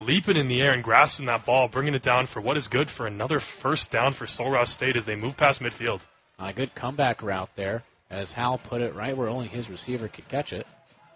leaping in the air and grasping that ball, bringing it down for what is good for another first down for Sul Ross State as they move past midfield. On a good comeback route there, as Howell put it right where only his receiver could catch it.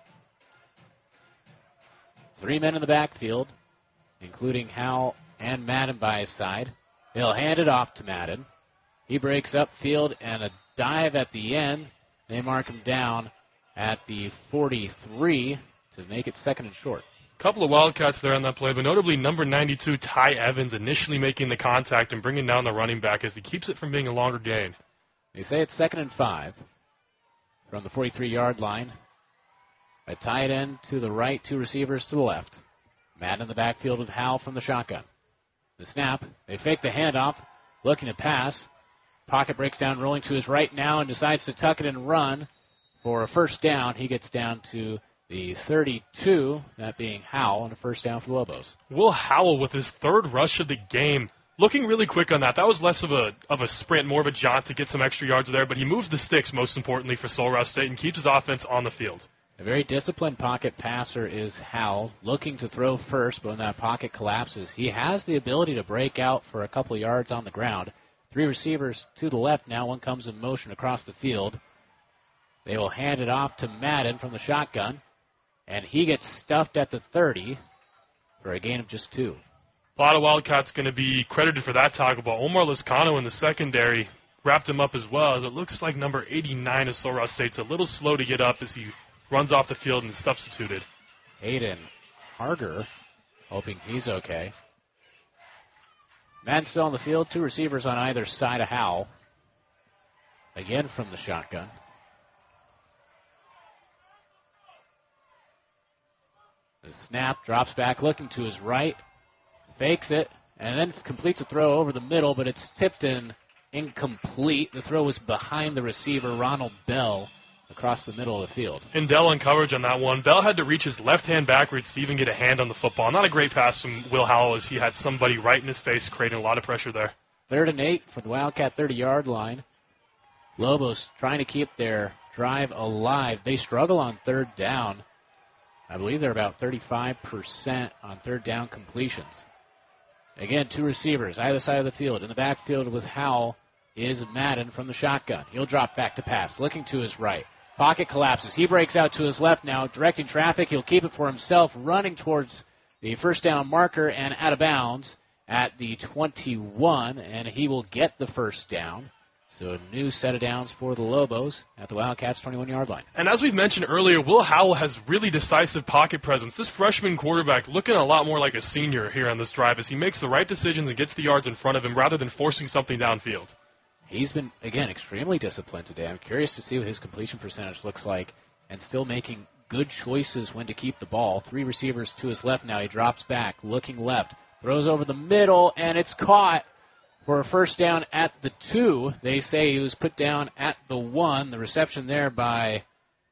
3 men in the backfield, including Howell and Madden by his side. He'll hand it off to Madden. He breaks upfield and a dive at the end. They mark him down at the 43 to make it second and short. A couple of Wildcats there on that play, but notably number 92, Ty Evans, initially making the contact and bringing down the running back as he keeps it from being a longer gain. They say it's 2nd and 5 from the 43-yard line. A tight end to the right, 2 receivers to the left. Madden in the backfield with Howell from the shotgun. The snap, they fake the handoff, looking to pass. Pocket breaks down, rolling to his right now, and decides to tuck it and run for a first down. He gets down to the 32, that being Howell, and a first down for the Lobos. Will Howell with his 3rd rush of the game, looking really quick on that. That was less of a sprint, more of a jaunt to get some extra yards there, but he moves the sticks, most importantly, for Sul Ross State and keeps his offense on the field. A very disciplined pocket passer is Howell, looking to throw first, but when that pocket collapses, he has the ability to break out for a couple yards on the ground. 3 receivers to the left now. One comes in motion across the field. They will hand it off to Madden from the shotgun, and he gets stuffed at the 30 for a gain of just 2. A lot of Wildcats going to be credited for that tackle, but Omar Lascano in the secondary wrapped him up as well, as it looks like number 89 of Sul Ross State's a little slow to get up as he runs off the field and is substituted. Hayden Harger, hoping he's okay. Man still on the field, 2 receivers on either side of Howell. Again from the shotgun. The snap, drops back, looking to his right, fakes it, and then completes a throw over the middle, but it's tipped in incomplete. The throw was behind the receiver, Ronald Bell, across the middle of the field. And Dell on coverage on that one. Bell had to reach his left hand backwards to even get a hand on the football. Not a great pass from Will Howell as he had somebody right in his face, creating a lot of pressure there. 3rd and 8 from the Wildcat 30-yard line. Lobos trying to keep their drive alive. They struggle on 3rd down. I believe they're about 35% on 3rd down completions. Again, 2 receivers, either side of the field. In the backfield with Howell is Madden from the shotgun. He'll drop back to pass, looking to his right. Pocket collapses. He breaks out to his left now, directing traffic. He'll keep it for himself, running towards the first down marker and out of bounds at the 21, and he will get the first down. So a new set of downs for the Lobos at the Wildcats' 21-yard line. And as we've mentioned earlier, Will Howell has really decisive pocket presence. This freshman quarterback looking a lot more like a senior here on this drive as he makes the right decisions and gets the yards in front of him rather than forcing something downfield. He's been, again, extremely disciplined today. I'm curious to see what his completion percentage looks like and still making good choices when to keep the ball. 3 receivers to his left now. He drops back, looking left, throws over the middle, and it's caught for a first down at the 2. They say he was put down at the 1. The reception there by, I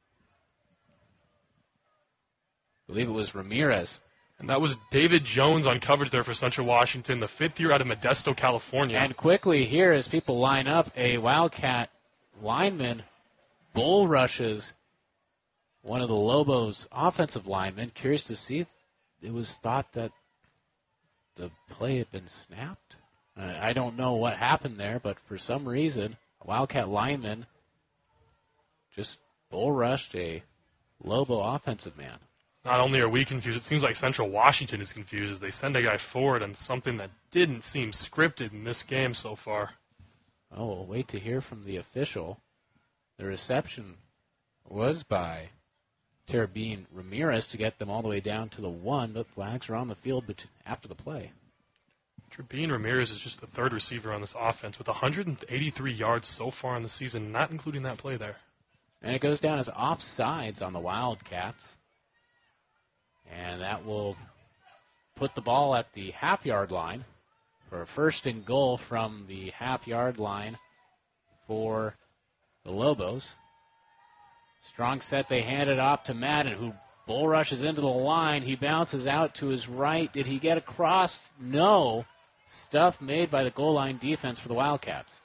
believe it was Ramirez. And that was David Jones on coverage there for Central Washington, the 5th year out of Modesto, California. And quickly here, as people line up, a Wildcat lineman bull rushes one of the Lobos' offensive linemen. Curious to see if it was thought that the play had been snapped. I don't know what happened there, but for some reason, a Wildcat lineman just bull rushed a Lobo offensive man. Not only are we confused, it seems like Central Washington is confused as they send a guy forward on something that didn't seem scripted in this game so far. Oh, we'll wait to hear from the official. The reception was by Terabin Ramirez to get them all the way down to the 1, but flags are on the field after the play. Terabin Ramirez is just the 3rd receiver on this offense with 183 yards so far in the season, not including that play there. And it goes down as offsides on the Wildcats. And that will put the ball at the half-yard line for a 1st and goal from the half-yard line for the Lobos. Strong set, they hand it off to Madden, who bull rushes into the line. He bounces out to his right. Did he get across? No. Stuff made by the goal line defense for the Wildcats.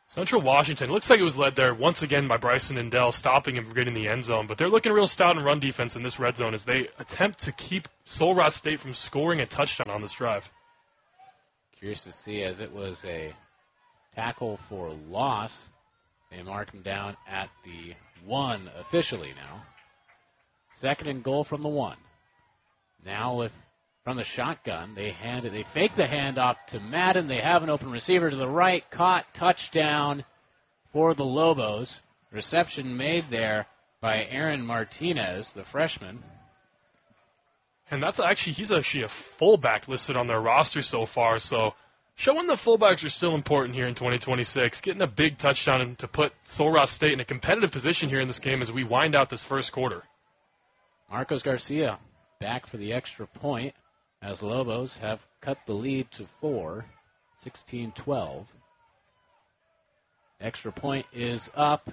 Central Washington looks like it was led there once again by Bryson and Dell, stopping him from getting the end zone. But they're looking real stout in run defense in this red zone as they attempt to keep Sul Ross State from scoring a touchdown on this drive. Curious to see, as it was a tackle for loss. They marked him down at the 1 officially now. 2nd and goal from the 1. Now from the shotgun, they fake the handoff to Madden. They have an open receiver to the right. Caught, touchdown for the Lobos. Reception made there by Aaron Martinez, the freshman. And he's actually a fullback listed on their roster so far, so showing the fullbacks are still important here in 2026. Getting a big touchdown to put Sul Ross State in a competitive position here in this game as we wind out this first quarter. Marcos Garcia back for the extra point as Lobos have cut the lead to 4, 16-12. Extra point is up,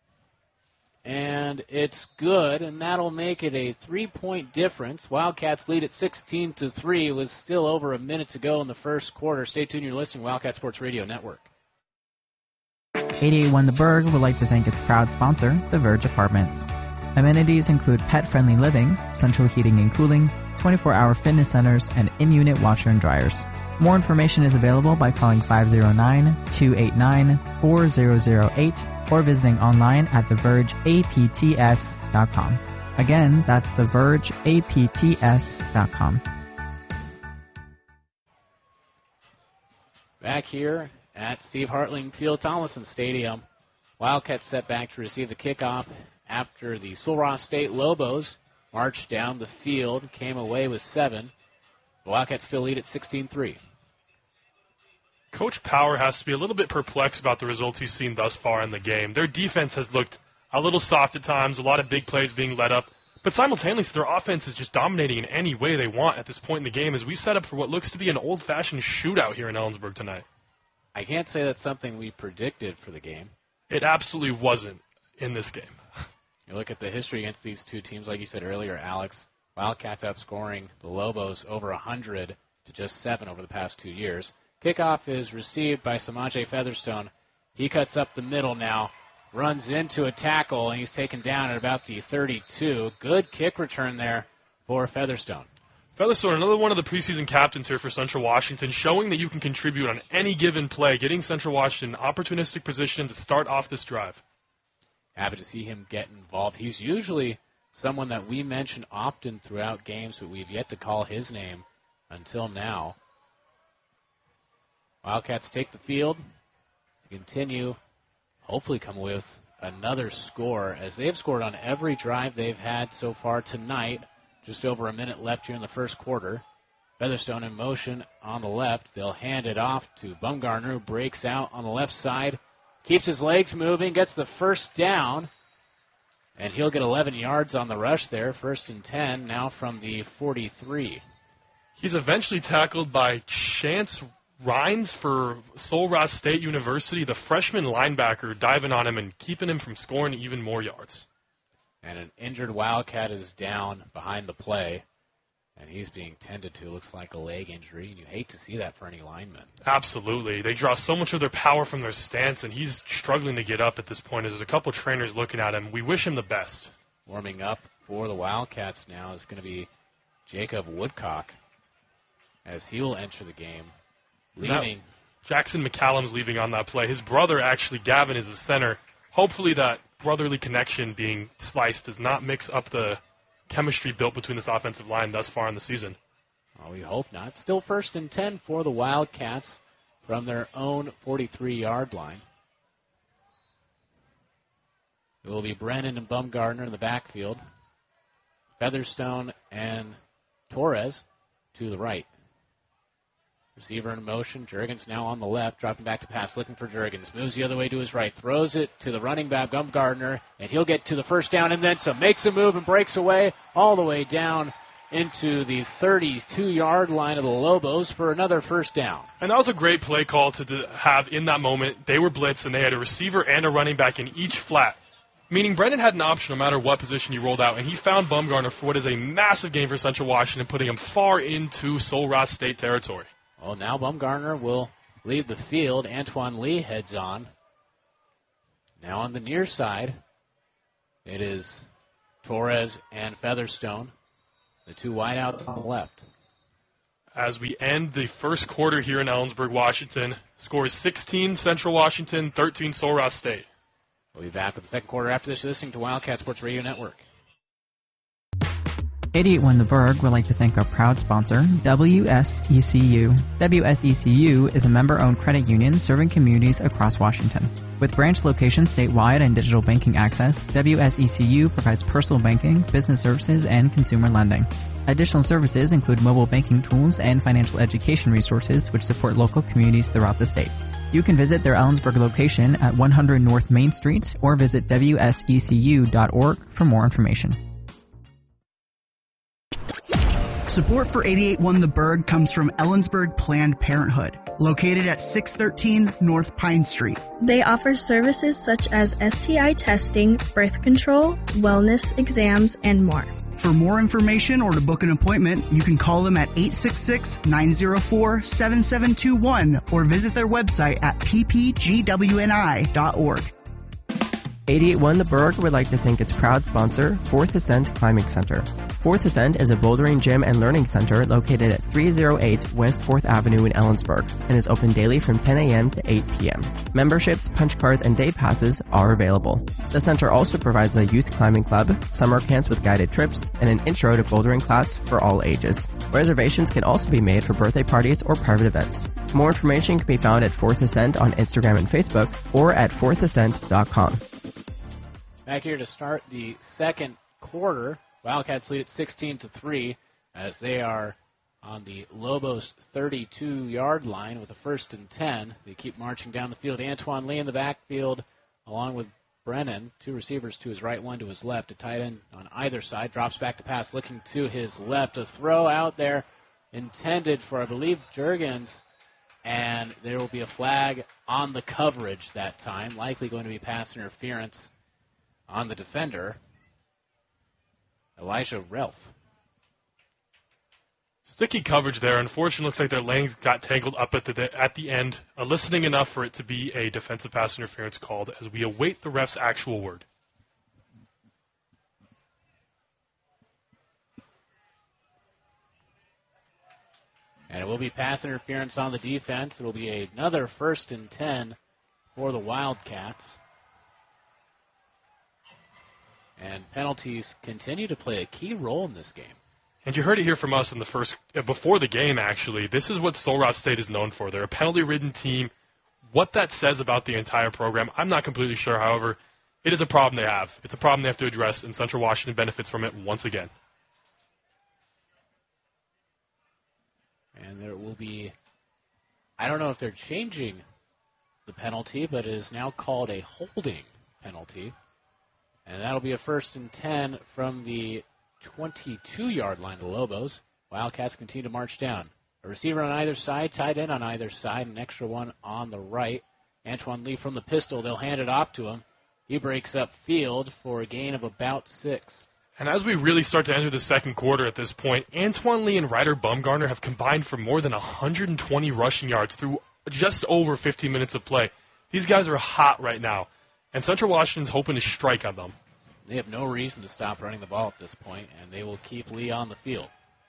and it's good, and that'll make it a 3-point difference. Wildcats lead at 16-3 with still over a minute to go in the first quarter. Stay tuned, you're listening to Wildcat Sports Radio Network. 881 The Berg would like to thank its proud sponsor, The Verge Apartments. Amenities include pet-friendly living, central heating and cooling, 24-hour fitness centers, and in-unit washer and dryers. More information is available by calling 509-289-4008 or visiting online at thevergeapts.com. Again, that's thevergeapts.com. Back here at Steve Hartling Field, Thomason Stadium, Wildcats set back to receive the kickoff after the Sul Ross State Lobos marched down the field, came away with 7. The Wildcats still lead at 16-3. Coach Power has to be a little bit perplexed about the results he's seen thus far in the game. Their defense has looked a little soft at times, a lot of big plays being let up, but simultaneously their offense is just dominating in any way they want at this point in the game as we set up for what looks to be an old-fashioned shootout here in Ellensburg tonight. I can't say that's something we predicted for the game. It absolutely wasn't in this game. You look at the history against these two teams, like you said earlier, Alex. Wildcats outscoring the Lobos over 100 to just 7 over the past 2 years. Kickoff is received by Samaje Featherstone. He cuts up the middle now, runs into a tackle, and he's taken down at about the 32. Good kick return there for Featherstone. Featherstone, another one of the preseason captains here for Central Washington, showing that you can contribute on any given play, getting Central Washington an opportunistic position to start off this drive. Happy to see him get involved. He's usually someone that we mention often throughout games, but we've yet to call his name until now. Wildcats take the field, continue, hopefully come away with another score, as they've scored on every drive they've had so far tonight. Just over a minute left here in the first quarter. Featherstone in motion on the left. They'll hand it off to Bumgarner, who breaks out on the left side. Keeps his legs moving, gets the first down, and he'll get 11 yards on the rush there. 1st and 10, now from the 43. He's eventually tackled by Chance Rhines for Sul Ross State University, the freshman linebacker, diving on him and keeping him from scoring even more yards. And an injured Wildcat is down behind the play, and he's being tended to. Looks like a leg injury, and you hate to see that for any lineman. Absolutely. They draw so much of their power from their stance, and he's struggling to get up at this point. There's a couple trainers looking at him. We wish him the best. Warming up for the Wildcats now is going to be Jacob Woodcock, as he will enter the game. Leaving. Jackson McCallum's leaving on that play. His brother, actually, Gavin, is the center. Hopefully that brotherly connection being sliced does not mix up the chemistry built between this offensive line thus far in the season. Well, we hope not. Still 1st and 10 for the Wildcats from their own 43-yard line. It will be Brennan and Bumgarner in the backfield. Featherstone and Torres to the right. Receiver in motion. Juergens now on the left, dropping back to pass, looking for Juergens. Moves the other way to his right, throws it to the running back, Bumgarner, and he'll get to the first down and then some. Makes a move and breaks away all the way down into the 32-yard line of the Lobos for another first down. And that was a great play call to have in that moment. They were blitzed, and they had a receiver and a running back in each flat, meaning Brennan had an option no matter what position you rolled out, and he found Bumgarner for what is a massive game for Central Washington, putting him far into Sul Ross State territory. Well, now Bumgarner will leave the field. Antoine Lee heads on Now on the near side, it is Torres and Featherstone, the two wideouts on the left. As we end the first quarter here in Ellensburg, Washington, score is 16 Central Washington, 13 Sul Ross State. We'll be back with the second quarter after this. You're listening to Wildcat Sports Radio Network. 88.1 The Berg would like to thank our proud sponsor, WSECU. WSECU is a member-owned credit union serving communities across Washington. With branch locations statewide and digital banking access, WSECU provides personal banking, business services, and consumer lending. Additional services include mobile banking tools and financial education resources which support local communities throughout the state. You can visit their Ellensburg location at 100 North Main Street or visit WSECU.org for more information. Support for 88.1 The Berg comes from Ellensburg Planned Parenthood, located at 613 North Pine Street. They offer services such as STI testing, birth control, wellness exams, and more. For more information or to book an appointment, you can call them at 866-904-7721 or visit their website at ppgwni.org. 88.1 The Berg would like to thank its proud sponsor, Fourth Ascent Climbing Center. Fourth Ascent is a bouldering gym and learning center located at 308 West 4th Avenue in Ellensburg and is open daily from 10 a.m. to 8 p.m. Memberships, punch cards, and day passes are available. The center also provides a youth climbing club, summer camps with guided trips, and an intro to bouldering class for all ages. Reservations can also be made for birthday parties or private events. More information can be found at Fourth Ascent on Instagram and Facebook or at fourthascent.com. Back here to start the second quarter. Wildcats lead at 16-3 as they are on the Lobos 32-yard line with a 1st and 10. They keep marching down the field. Antoine Lee in the backfield along with Brennan. Two receivers to his right, one to his left. A tight end on either side. Drops back to pass, looking to his left. A throw out there intended for, I believe, Juergens. And there will be a flag on the coverage that time. Likely going to be pass interference on the defender, Elijah Ralph. Sticky coverage there. Unfortunately, looks like their legs got tangled up at the end, eliciting enough for it to be a defensive pass interference called as we await the ref's actual word. And it will be pass interference on the defense. It will be another 1st and 10 for the Wildcats. And penalties continue to play a key role in this game. And you heard it here from us in the before the game, actually. This is what Sul Ross State is known for. They're a penalty-ridden team. What that says about the entire program, I'm not completely sure. However, it is a problem they have. It's a problem they have to address, and Central Washington benefits from it once again. And there will be, I don't know if they're changing the penalty, but it is now called a holding penalty. And that'll be a 1st and 10 from the 22-yard line of the Lobos. Wildcats continue to march down. A receiver on either side, tight end on either side, an extra one on the right. Antoine Lee from the pistol. They'll hand it off to him. He breaks up field for a gain of about 6. And as we really start to enter the second quarter at this point, Antoine Lee and Ryder Bumgarner have combined for more than 120 rushing yards through just over 15 minutes of play. These guys are hot right now. And Central Washington's hoping to strike on them. They have no reason to stop running the ball at this point, and they will keep Lee on the field.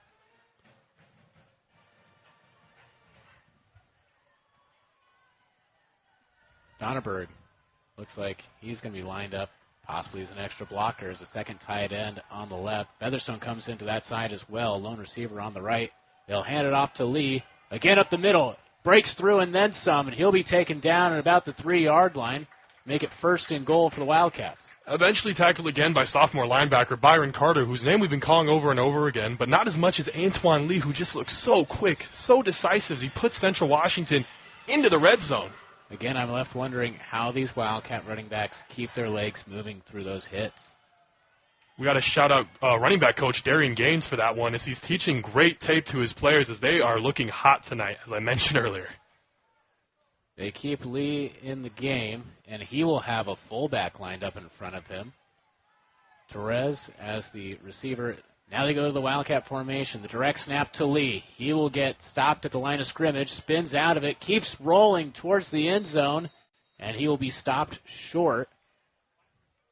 Donnerberg looks like he's going to be lined up, possibly as an extra blocker, as a second tight end on the left. Featherstone comes into that side as well, lone receiver on the right. They'll hand it off to Lee. Again up the middle, breaks through and then some, and he'll be taken down at about the 3-yard line. Make it 1st and goal for the Wildcats. Eventually tackled again by sophomore linebacker Byron Carter, whose name we've been calling over and over again, but not as much as Antoine Lee, who just looks so quick, so decisive as he puts Central Washington into the red zone. Again, I'm left wondering how these Wildcat running backs keep their legs moving through those hits. We got to shout out running back coach Darian Gaines for that one, as he's teaching great tape to his players as they are looking hot tonight, as I mentioned earlier. They keep Lee in the game, and he will have a fullback lined up in front of him. Torres as the receiver. Now they go to the Wildcat formation. The direct snap to Lee. He will get stopped at the line of scrimmage, spins out of it, keeps rolling towards the end zone, and he will be stopped short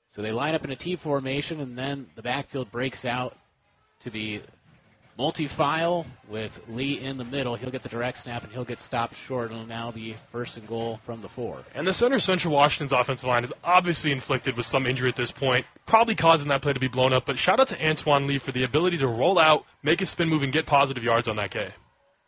So they line up in a T formation, and then the backfield breaks out to be multi-file with Lee in the middle. He'll get the direct snap, and he'll get stopped short. It'll now be 1st and goal from the 4. And the center Central Washington's offensive line is obviously inflicted with some injury at this point, probably causing that play to be blown up. But shout out to Antoine Lee for the ability to roll out, make a spin move, and get positive yards on that K.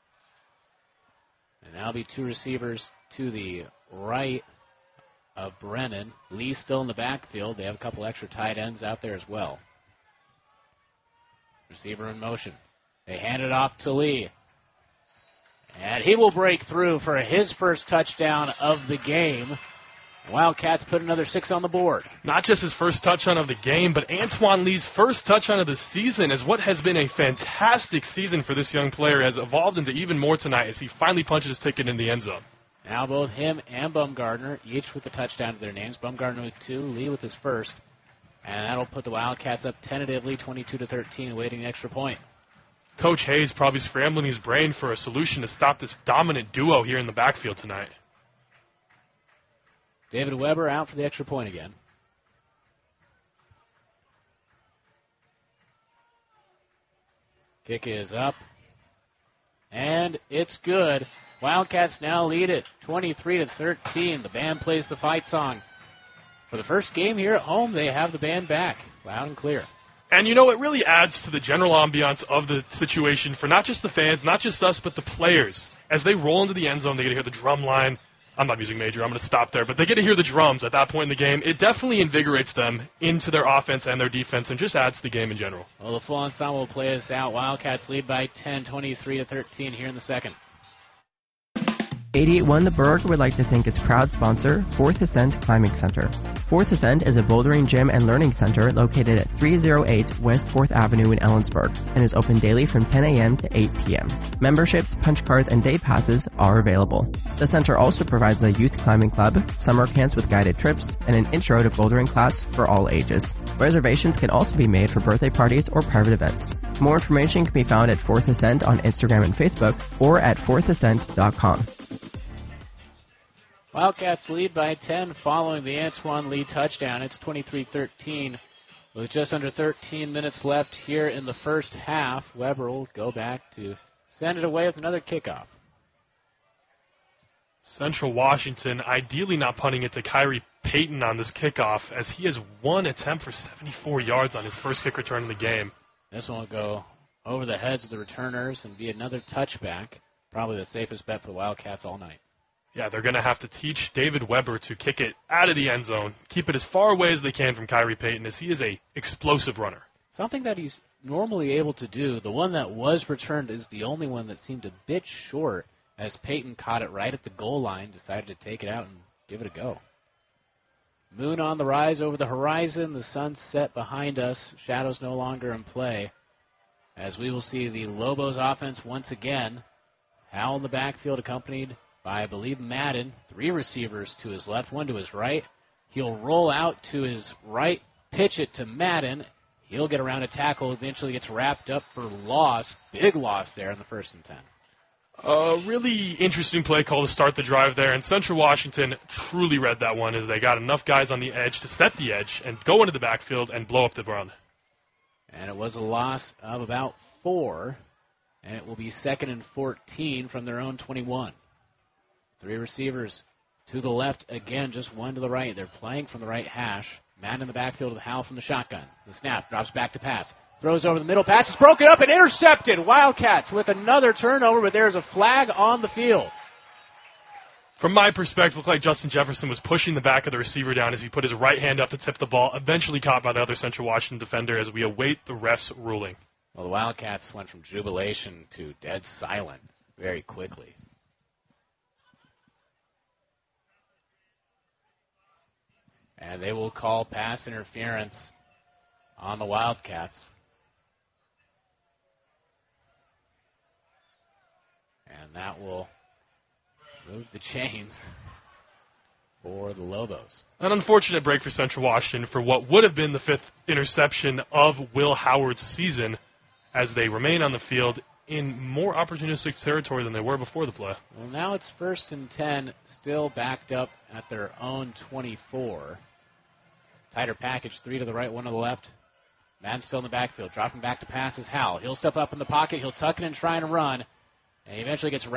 And now be 2 receivers to the right of Brennan. Lee still in the backfield. They have a couple extra tight ends out there as well. Receiver in motion. They hand it off to Lee. And he will break through for his first touchdown of the game. Wildcats put another 6 on the board. Not just his first touchdown of the game, but Antoine Lee's first touchdown of the season, as what has been a fantastic season for this young player has evolved into even more tonight as he finally punches his ticket in the end zone. Now both him and Bumgardner, each with a touchdown to their names. Bumgardner with 2, Lee with his first. And that'll put the Wildcats up tentatively 22-13, awaiting an extra point. Coach Hayes probably scrambling his brain for a solution to stop this dominant duo here in the backfield tonight. David Weber out for the extra point again. Kick is up. And it's good. Wildcats now lead it 23-13. The band plays the fight song. For the first game here at home, they have the band back, loud and clear. And, you know, it really adds to the general ambiance of the situation for not just the fans, not just us, but the players. As they roll into the end zone, they get to hear the drum line. I'm not using major. I'm going to stop there. But they get to hear the drums at that point in the game. It definitely invigorates them into their offense and their defense and just adds to the game in general. Well, the full ensemble will play us out. Wildcats lead by 10, 23-13 here in the second. 88.1 The Berg would like to thank its proud sponsor, Fourth Ascent Climbing Center. Fourth Ascent is a bouldering gym and learning center located at 308 West 4th Avenue in Ellensburg and is open daily from 10 a.m. to 8 p.m. Memberships, punch cards, and day passes are available. The center also provides a youth climbing club, summer camps with guided trips, and an intro to bouldering class for all ages. Reservations can also be made for birthday parties or private events. More information can be found at Fourth Ascent on Instagram and Facebook or at fourthascent.com. Wildcats lead by 10 following the Antoine Lee touchdown. It's 23-13 with just under 13 minutes left here in the first half. Weber will go back to send it away with another kickoff. Central Washington ideally not punting it to Kyrie Payton on this kickoff, as he has one attempt for 74 yards on his first kick return in the game. This one will go over the heads of the returners and be another touchback. Probably the safest bet for the Wildcats all night. Yeah, they're going to have to teach David Weber to kick it out of the end zone, keep it as far away as they can from Kyrie Payton, as he is a explosive runner. Something that he's normally able to do. The one that was returned is the only one that seemed a bit short, as Payton caught it right at the goal line, decided to take it out and give it a go. Moon on the rise over the horizon. The sun's set behind us. Shadows no longer in play, as we will see the Lobos offense once again. Howell in the backfield, accompanied by, I believe, Madden. 3 receivers to his left, 1 to his right. He'll roll out to his right, pitch it to Madden. He'll get around a tackle, eventually gets wrapped up for loss. Big loss there in the 1st and 10. A really interesting play call to start the drive there, and Central Washington truly read that one, as they got enough guys on the edge to set the edge and go into the backfield and blow up the run. And it was a loss of about 4, and it will be 2nd and 14 from their own 21. 3 receivers to the left again, just 1 to the right. They're playing from the right hash. Madden in the backfield with Howell from the shotgun. The snap drops back to pass. Throws over the middle. Pass is broken up and intercepted. Wildcats with another turnover, but there's a flag on the field. From my perspective, it looked like Justin Jefferson was pushing the back of the receiver down as he put his right hand up to tip the ball, eventually caught by the other Central Washington defender as we await the ref's ruling. Well, the Wildcats went from jubilation to dead silent very quickly. And they will call pass interference on the Wildcats. And that will move the chains for the Lobos. An unfortunate break for Central Washington for what would have been the 5th interception of Will Howard's season, as they remain on the field in more opportunistic territory than they were before the play. Well, now it's 1st and 10, still backed up at their own 24. Tighter package, 3 to the right, 1 to the left. Madden still in the backfield. Dropping back to pass is Howell. He'll step up in the pocket. He'll tuck it and try and run. And he eventually gets